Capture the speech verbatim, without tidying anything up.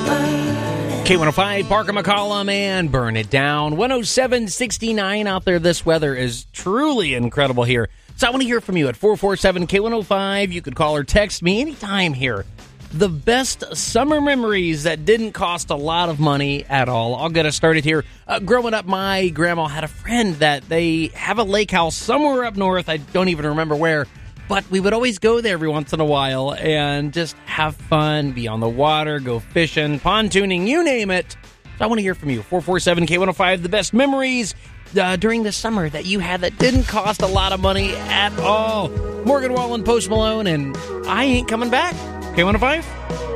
K one oh five, Parker McCollum, and Burn It Down. one oh seven sixty-nine out there. This weather is truly incredible here. So I want to hear from you at four four seven K one oh five. You could call or text me anytime here. The best summer memories that didn't cost a lot of money at all. I'll get us started here. Uh, growing up, my grandma had a friend that they have a lake house somewhere up north. I don't even remember where. But we would always go there every once in a while and just have fun, be on the water, go fishing, pontooning, you name it. So I want to hear from you. four four seven K one oh five, the best memories uh, during the summer that you had that didn't cost a lot of money at all. Morgan Wallen, Post Malone, and I Ain't Coming Back. K one oh five.